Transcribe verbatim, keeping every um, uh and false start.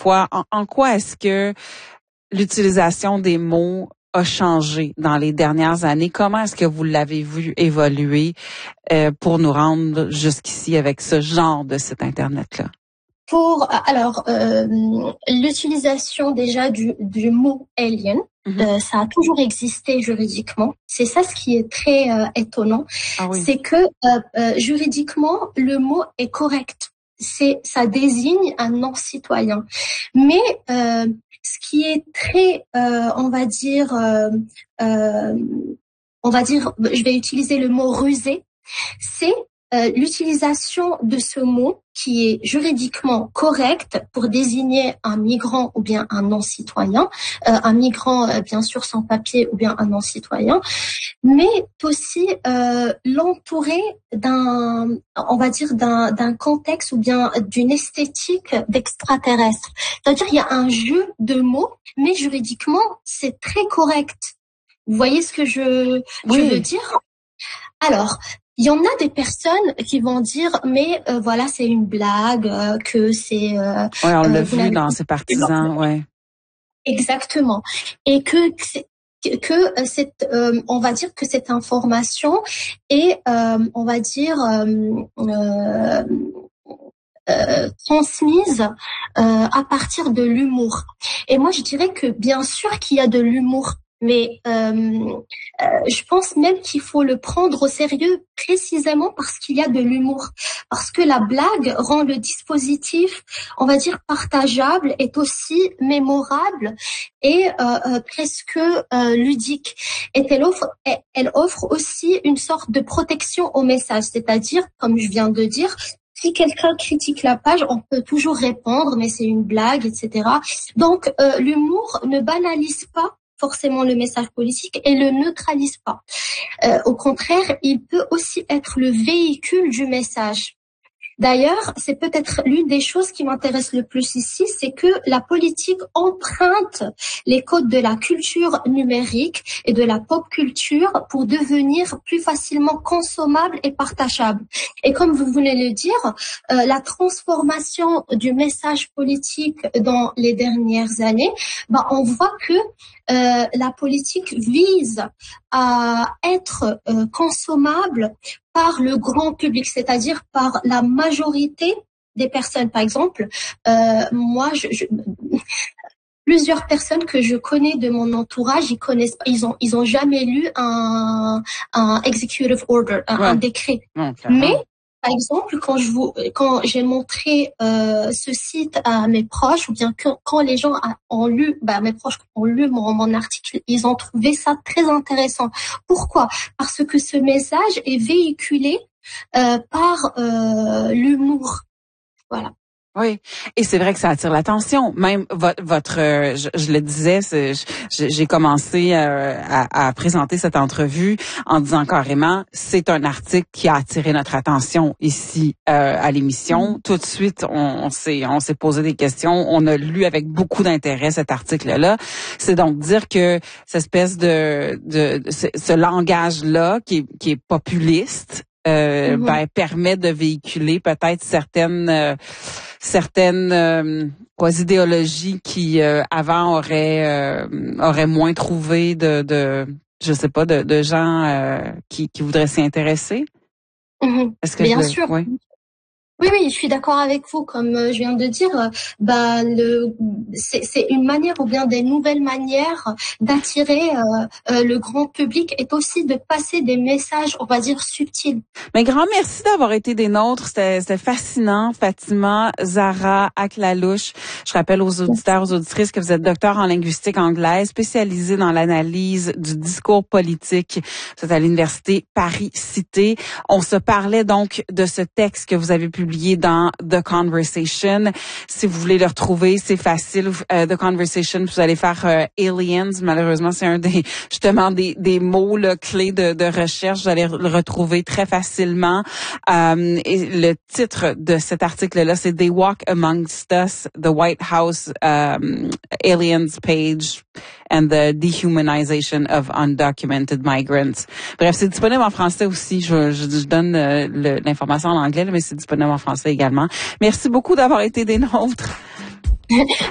fois. En, en quoi est-ce que l'utilisation des mots a changé dans les dernières années? Comment est-ce que vous l'avez vu évoluer euh, pour nous rendre jusqu'ici avec ce genre de site Internet-là? Pour alors euh, l'utilisation déjà du, du mot alien, mm-hmm. euh, ça a toujours existé juridiquement. C'est ça ce qui est très euh, étonnant, ah oui. c'est que euh, euh, juridiquement le mot est correct. C'est ça désigne un non-citoyen, mais euh, ce qui est très, euh, on va dire, euh, euh, on va dire, je vais utiliser le mot rusé, c'est euh, l'utilisation de ce mot qui est juridiquement correct pour désigner un migrant ou bien un non-citoyen, euh, un migrant euh, bien sûr sans papier ou bien un non-citoyen, mais aussi euh, l'entourer d'un, on va dire d'un, d'un contexte ou bien d'une esthétique d'extraterrestre. C'est-à-dire il y a un jeu de mots, mais juridiquement c'est très correct. Vous voyez ce que je, oui. je veux dire? Alors, il y en a des personnes qui vont dire, mais euh, voilà, c'est une blague, euh, que c'est... Euh, oui, on l'a euh, vu dans ses partisans, ouais. Exactement. Et que, que, que cette, euh, on va dire que cette information est, euh, on va dire... Euh, euh, Euh, transmise euh, à partir de l'humour. Et moi, je dirais que bien sûr qu'il y a de l'humour, mais euh, euh, je pense même qu'il faut le prendre au sérieux précisément parce qu'il y a de l'humour. Parce que la blague rend le dispositif, on va dire, partageable, est aussi mémorable et euh, euh, presque euh, ludique. Et elle offre, elle offre aussi une sorte de protection au message, c'est-à-dire, comme je viens de dire, si quelqu'un critique la page, on peut toujours répondre, mais c'est une blague, et cetera. Donc, euh, l'humour ne banalise pas forcément le message politique et le neutralise pas. Euh, au contraire, il peut aussi être le véhicule du message. D'ailleurs, c'est peut-être l'une des choses qui m'intéresse le plus ici, c'est que la politique emprunte les codes de la culture numérique et de la pop culture pour devenir plus facilement consommable et partageable. Et comme vous venez de le dire, euh, la transformation du message politique dans les dernières années, ben, on voit que euh, la politique vise à être euh, consommable par le grand public, c'est-à-dire par la majorité des personnes. Par exemple, euh, moi, je, je, plusieurs personnes que je connais de mon entourage, ils connaissent, ils ont, ils ont jamais lu un, un executive order, un, ouais. un décret. Non, mais par exemple, quand je vous, quand j'ai montré euh, ce site à mes proches, ou bien que, quand les gens ont lu, bah mes proches ont lu mon, mon article, ils ont trouvé ça très intéressant. Pourquoi? Parce que ce message est véhiculé euh, par euh, l'humour. Voilà. Oui, et c'est vrai que ça attire l'attention. Même votre, votre euh, je, je le disais, c'est, je, j'ai commencé euh, à, à présenter cette entrevue en disant carrément, c'est un article qui a attiré notre attention ici euh, à l'émission. Mmh. Tout de suite, on, on s'est, on s'est posé des questions. On a lu avec beaucoup d'intérêt cet article-là. C'est donc dire que cette espèce de, de, de ce, ce langage-là qui est, qui est populiste. Euh, mmh. ben, permet de véhiculer peut-être certaines euh, certaines euh, quoi, idéologies qui euh, avant auraient euh, auraient moins trouvé de de je sais pas de, de gens euh, qui qui voudraient s'y intéresser. Mmh. Est-ce que bien je, sûr. Oui. Oui, oui, je suis d'accord avec vous. Comme je viens de dire, bah le, c'est, c'est une manière ou bien des nouvelles manières d'attirer euh, euh, le grand public et aussi de passer des messages, on va dire, subtils. Mais grand merci d'avoir été des nôtres. C'était, c'était fascinant, Fatima Zahra Aklalouche. Je rappelle aux auditeurs, aux auditrices que vous êtes docteur en linguistique anglaise, spécialisée dans l'analyse du discours politique. Vous êtes à l'université Paris-Cité. On se parlait donc de ce texte que vous avez publié dans The Conversation. Si vous voulez le retrouver, c'est facile. Uh, The Conversation, vous allez faire uh, Aliens. Malheureusement, c'est un des justement des, des mots là, clés de, de recherche. Vous allez le retrouver très facilement. Um, et le titre de cet article-là, c'est They Walk Amongst Us, The White House um, Aliens Page and the Dehumanization of Undocumented Migrants. Bref, c'est disponible en français aussi. Je, je, je donne euh, le, l'information en anglais, mais c'est disponible en français également. Merci beaucoup d'avoir été des nôtres.